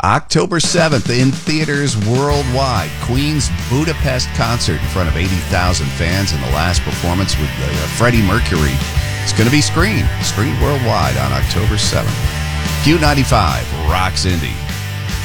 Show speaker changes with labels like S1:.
S1: October 7th in theaters worldwide. Queen's Budapest concert in front of 80,000 fans, and the last performance with Freddie Mercury. It's going to be screened worldwide on October 7th. Q95 rocks Indy.